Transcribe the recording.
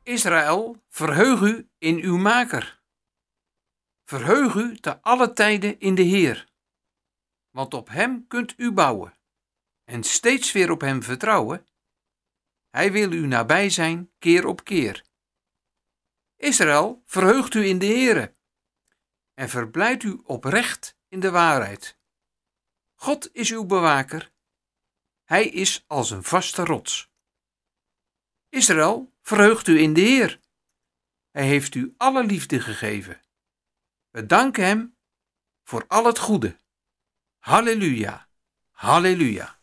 Israël, verheug u in uw Maker. Verheug u te alle tijden in de Heer, want op Hem kunt u bouwen en steeds weer op Hem vertrouwen. Hij wil u nabij zijn keer op keer. Israël, verheugt u in de Heere en verblijdt u oprecht in de waarheid. God is uw bewaker, Hij is als een vaste rots. Israël, verheugt u in de Heer. Hij heeft u alle liefde gegeven. We danken Hem voor al het goede. Halleluja, halleluja.